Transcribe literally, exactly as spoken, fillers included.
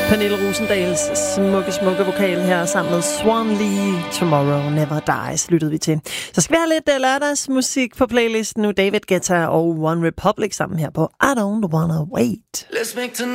Pernille Rosendals smukke, smukke vokal her sammen med Swan Lee. Tomorrow Never Dies lyttede vi til. Så skal vi have lidt lørdagsmusik på playlisten nu. David Guetta og One Republic sammen her på I Don't Wanna Wait. Let's make